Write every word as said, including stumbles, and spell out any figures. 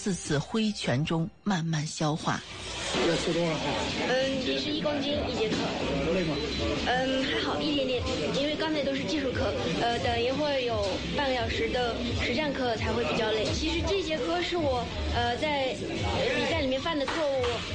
次次挥拳中慢慢消化。 要吃多少？ 嗯，也是一公斤一节课。 累吗？ 嗯，还好一点点，因为刚才都是技术课，呃，等一会儿有半个小时的实战课才会比较累。其实这节课是我呃在比赛里面犯的错误。